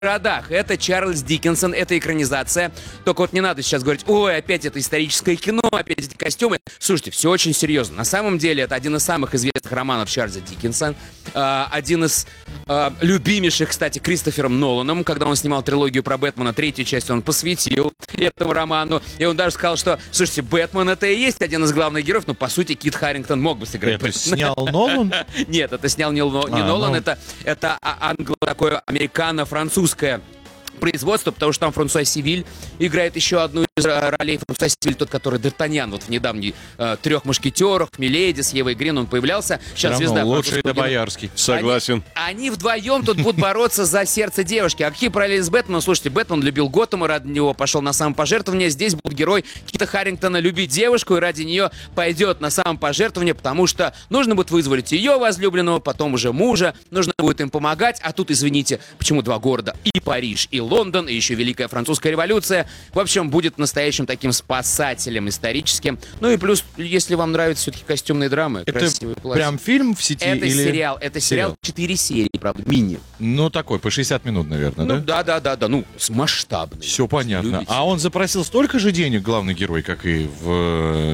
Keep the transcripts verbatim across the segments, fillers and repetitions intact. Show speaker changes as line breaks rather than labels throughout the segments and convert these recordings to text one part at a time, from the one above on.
городах. Это Чарльз Диккенсон, это экранизация. Только вот не надо сейчас говорить, ой, опять это историческое кино, опять эти костюмы. Слушайте, все очень серьезно. На самом деле это один из самых известных романов Чарльза Диккенсона. Э, один из э, любимейших, кстати, Кристофером Ноланом, когда он снимал трилогию про Бэтмена, третью часть он посвятил этому роману. И он даже сказал, что, слушайте, Бэтмен это и есть один из главных героев, но по сути Кит Харингтон мог бы сыграть
Это
Бэтмена.
снял Нолан?
Нет, это снял не, Ло- не
А,
Нолан,
ну.
это, это а- англо такое американо-французское производство, потому что там Франсуа Сивиль играет еще одну из э, ролей. Франсуа Сивиль, тот, который Д'Артаньян, вот в недавней э, «Трех мушкетерах», «Миледи» с Евой Грин он появлялся. Сейчас
Всё равно
звезда
лучше
французского
это
кино.
Боярский.
Согласен.
Они, они вдвоем тут будут бороться за сердце девушки. А какие параллели с Бэтменом? Слушайте, Бэтмен любил Готэма, ради него пошел на самопожертвование. Здесь будет герой Кита Харингтона любить девушку и ради нее пойдет на самопожертвование, потому что нужно будет вызволить ее возлюбленного, потом уже мужа, нужно будет им помогать. А тут, извините, почему два города? И Париж, и Лондон, и еще Великая Французская революция. В общем, будет настоящим таким спасателем историческим. Ну и плюс, если вам нравятся все-таки костюмные драмы,
Это
красивые платья.
прям фильм в сети?
Это
или...
сериал, это сериал, четыре серии, правда, мини.
Ну, такой, по шестьдесят минут, наверное,
Ну
да?
да, да, да, да, ну, с масштабный.
Все понятно.
Любите.
А он запросил столько же денег, главный герой, как и в э,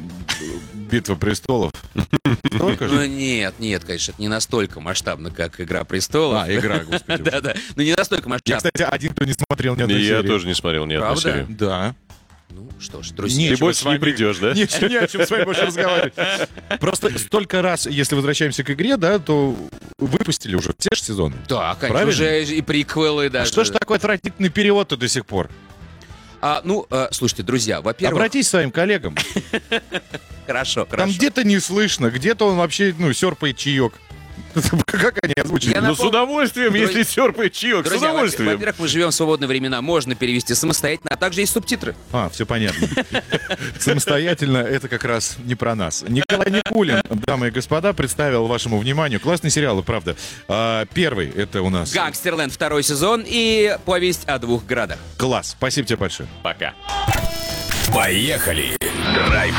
«Битва престолов»? Столько
Ну
же?
нет, нет, конечно, это не настолько масштабно, как «Игра престолов».
А, игра, господи.
Да, да, ну не настолько
Я,
масштабно.
кстати, один, кто не смотрел ни
И
одной
я
серии.
тоже не смотрел ни одной
Правда?
серии.
Да.
Ну что ж, друзья.
Не,
Ты больше не придешь, да?
Не, не о чем с вами больше разговаривать. Просто столько раз, если возвращаемся к игре, да, то выпустили уже все же сезоны.
Да, конечно,
Правильно?
уже и приквелы
А
даже.
что ж такой отвратительный перевод-то до сих пор?
А, ну, э, слушайте, друзья, во-первых...
Обратись к своим коллегам.
Хорошо,
Там
хорошо.
где-то не слышно, где-то он вообще, ну, серпает чаек. Как они озвучили?
Я
Ну,
напом-
с удовольствием,
Друзья-
если серпает чаек, с
Друзья, во-
удовольствием.
во-первых, мы живем в свободные времена, можно перевести самостоятельно, а также есть субтитры.
А, все понятно. Самостоятельно это как раз не про нас. Николай Никулин, дамы и господа, представил вашему вниманию классный сериал, правда. А, первый это у нас
«Гангстерленд» второй сезон и «Повесть о двух городах».
класс. Спасибо тебе большое.
Пока.
Поехали! Драйв